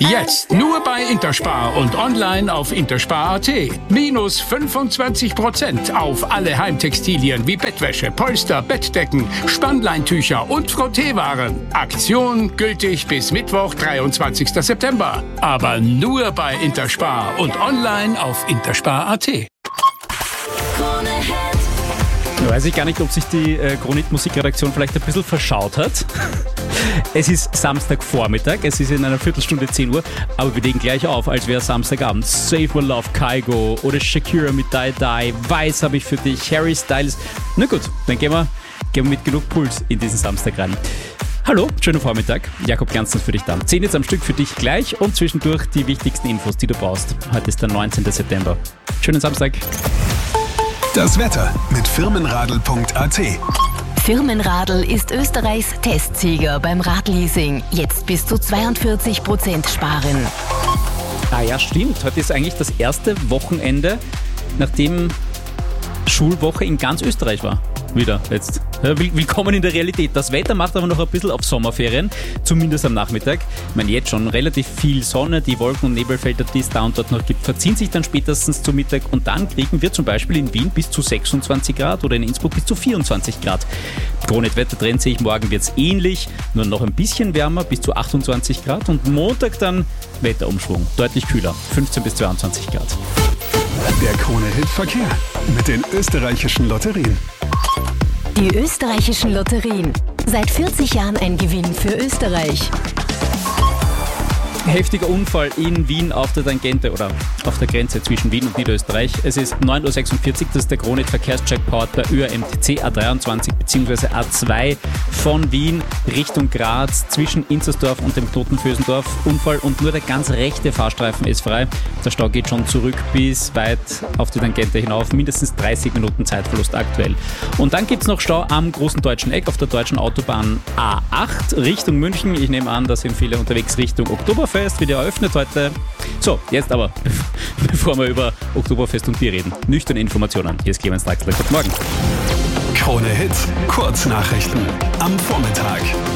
Jetzt nur bei Interspar und online auf interspar.at. Minus 25% auf alle Heimtextilien wie Bettwäsche, Polster, Bettdecken, Spannleintücher und Frotteewaren. Aktion gültig bis Mittwoch, 23. September. Aber nur bei Interspar und online auf interspar.at. Weiß ich gar nicht, ob sich die Kronit-Musikredaktion vielleicht ein bisschen verschaut hat. Es ist Samstagvormittag, es ist in einer Viertelstunde 10 Uhr, aber wir legen gleich auf, als wäre Samstagabend. Save My Love, Kygo oder Shakira mit Die Die, Weiß habe ich für dich, Harry Styles. Na gut, dann gehen wir mit genug Puls in diesen Samstag rein. Hallo, schönen Vormittag. Jakob Glanzens für dich da. 10 jetzt am Stück für dich gleich und zwischendurch die wichtigsten Infos, die du brauchst. Heute ist der 19. September. Schönen Samstag. Das Wetter mit firmenradl.at. Firmenradl ist Österreichs Testsieger beim Radleasing. Jetzt bis zu 42% sparen. Ah ja, stimmt. Heute ist eigentlich das erste Wochenende, nachdem Schulwoche in ganz Österreich war. Wieder jetzt. Ja, willkommen in der Realität. Das Wetter macht aber noch ein bisschen auf Sommerferien, zumindest am Nachmittag. Ich meine, jetzt schon relativ viel Sonne, die Wolken- und Nebelfelder, die es da und dort noch gibt, verziehen sich dann spätestens zum Mittag und dann kriegen wir zum Beispiel in Wien bis zu 26 Grad oder in Innsbruck bis zu 24 Grad. Kronit-Wettertrend sehe ich, morgen wird es ähnlich, nur noch ein bisschen wärmer, bis zu 28 Grad und Montag dann Wetterumschwung, deutlich kühler, 15 bis 22 Grad. Der Krone-Hit-Verkehr mit den österreichischen Lotterien. Die österreichischen Lotterien. Seit 40 Jahren ein Gewinn für Österreich. Heftiger Unfall in Wien auf der Tangente oder auf der Grenze zwischen Wien und Niederösterreich. Es ist 9.46 Uhr, das ist der Kronit-Verkehrscheck powered bei ÖMTC A23 bzw. A2 von Wien Richtung Graz zwischen Inzersdorf und dem Knoten-Vösendorf. Unfall und nur der ganz rechte Fahrstreifen ist frei. Der Stau geht schon zurück bis weit auf die Tangente hinauf. Mindestens 30 Minuten Zeitverlust aktuell. Und dann gibt es noch Stau am Großen Deutschen Eck auf der deutschen Autobahn A8 Richtung München. Ich nehme an, da sind viele unterwegs Richtung Oktoberfest. Wieder eröffnet heute. So, jetzt aber, bevor wir über Oktoberfest und Bier reden, nüchterne Informationen. Hier ist Clemens Draxler. Guten Morgen. Krone Hit, Kurznachrichten am Vormittag.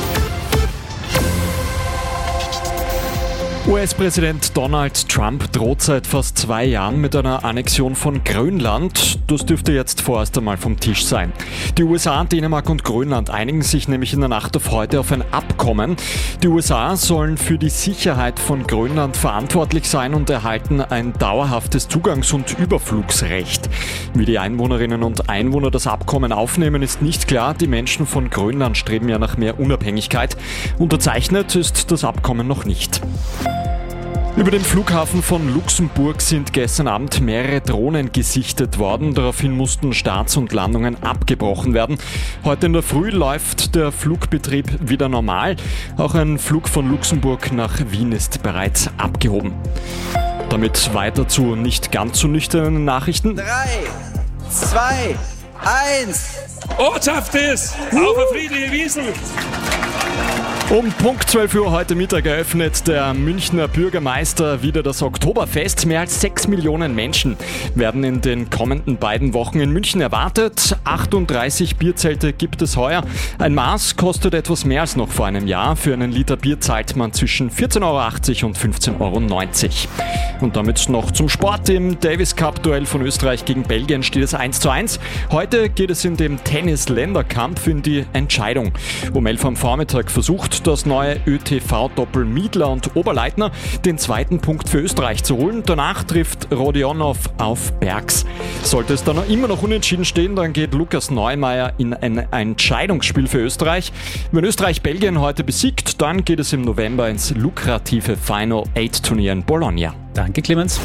US-Präsident Donald Trump droht seit fast 2 Jahren mit einer Annexion von Grönland. Das dürfte jetzt vorerst einmal vom Tisch sein. Die USA, Dänemark und Grönland einigen sich nämlich in der Nacht auf heute auf ein Abkommen. Die USA sollen für die Sicherheit von Grönland verantwortlich sein und erhalten ein dauerhaftes Zugangs- und Überflugsrecht. Wie die Einwohnerinnen und Einwohner das Abkommen aufnehmen, ist nicht klar. Die Menschen von Grönland streben ja nach mehr Unabhängigkeit. Unterzeichnet ist das Abkommen noch nicht. Über den Flughafen von Luxemburg sind gestern Abend mehrere Drohnen gesichtet worden. Daraufhin mussten Starts und Landungen abgebrochen werden. Heute in der Früh läuft der Flugbetrieb wieder normal. Auch ein Flug von Luxemburg nach Wien ist bereits abgehoben. Damit weiter zu nicht ganz so nüchternen Nachrichten. 3, 2, 1. Ortschaft ist auf eine friedliche Wiesel. Um Punkt 12 Uhr heute Mittag eröffnet der Münchner Bürgermeister wieder das Oktoberfest. Mehr als 6 Millionen Menschen werden in den kommenden beiden Wochen in München erwartet. 38 Bierzelte gibt es heuer. Ein Maß kostet etwas mehr als noch vor einem Jahr. Für einen Liter Bier zahlt man zwischen 14,80 € und 15,90 €. Und damit noch zum Sport. Im Davis Cup Duell von Österreich gegen Belgien steht es 1:1. Heute geht es in dem Tennis-Länderkampf in die Entscheidung. Um 11 Uhr am Vormittag versucht das neue ÖTV-Doppel Miedler und Oberleitner den zweiten Punkt für Österreich zu holen. Danach trifft Rodionov auf Bergs. Sollte es dann immer noch unentschieden stehen, dann geht Lukas Neumeier in ein Entscheidungsspiel für Österreich. Wenn Österreich Belgien heute besiegt, dann geht es im November ins lukrative Final 8 Turnier in Bologna. Danke, Clemens.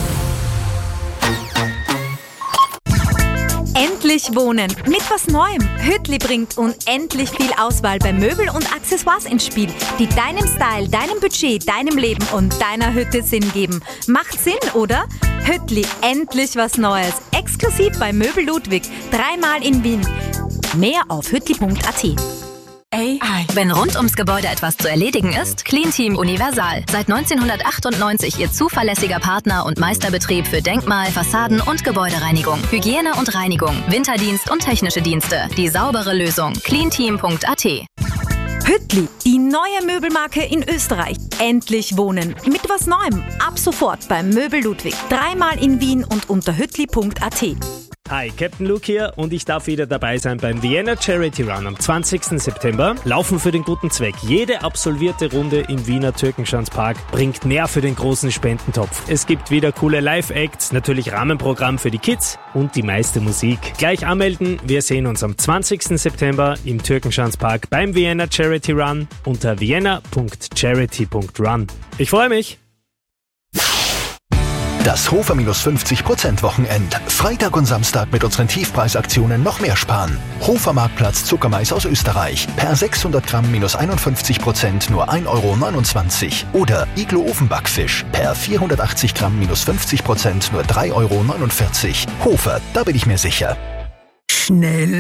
Endlich wohnen mit was Neuem. Hüttli bringt unendlich viel Auswahl bei Möbel und Accessoires ins Spiel, die deinem Style, deinem Budget, deinem Leben und deiner Hütte Sinn geben. Macht Sinn, oder? Hüttli, endlich was Neues. Exklusiv bei Möbel Ludwig. 3-mal in Wien. Mehr auf hüttli.at. Wenn rund ums Gebäude etwas zu erledigen ist, Cleanteam Universal. Seit 1998 Ihr zuverlässiger Partner und Meisterbetrieb für Denkmal-, Fassaden- und Gebäudereinigung, Hygiene und Reinigung, Winterdienst und technische Dienste. Die saubere Lösung. Cleanteam.at. Hüttli, die neue Möbelmarke in Österreich. Endlich wohnen. Mit was Neuem. Ab sofort beim Möbel Ludwig. 3-mal in Wien und unter hüttli.at. Hi, Captain Luke hier und ich darf wieder dabei sein beim Vienna Charity Run am 20. September. Laufen für den guten Zweck. Jede absolvierte Runde im Wiener Türkenschanzpark bringt mehr für den großen Spendentopf. Es gibt wieder coole Live-Acts, natürlich Rahmenprogramm für die Kids und die meiste Musik. Gleich anmelden, wir sehen uns am 20. September im Türkenschanzpark beim Vienna Charity Run unter vienna.charity.run. Ich freue mich! Das Hofer minus 50% Wochenend. Freitag und Samstag mit unseren Tiefpreisaktionen noch mehr sparen. Hofer Marktplatz Zuckermais aus Österreich. Per 600 Gramm minus 51% nur 1,29 €. Oder Iglo Ofenbackfisch. Per 480 Gramm minus 50% nur 3,49 €. Hofer, da bin ich mir sicher. Schnell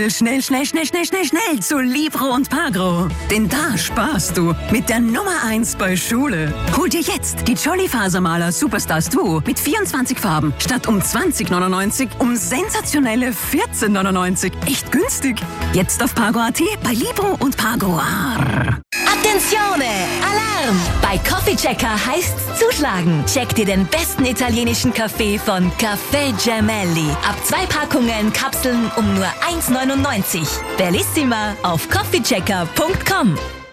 zu Libro und Pagro. Denn da sparst du mit der Nummer 1 bei Schule. Hol dir jetzt die Jolly Fasermaler Superstars Duo mit 24 Farben statt um 20,99 um sensationelle 14,99. Echt günstig. Jetzt auf Pagro.at bei Libro und Pagro. Attenzione! Alarm! Bei Coffee Checker heißt's zuschlagen. Check dir den besten italienischen Kaffee von Caffè Gemelli. Ab 2 Packungen Kapseln um nur 1,99. Bellissima auf coffeechecker.com.